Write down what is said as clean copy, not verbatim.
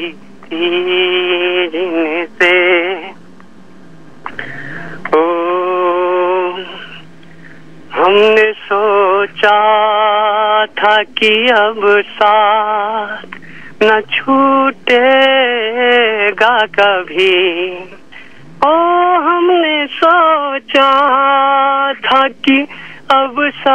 जिनसे ओ हमने सोचा था कि अब साथ न छूटेगा कभी। ओ हमने सोचा था कि अब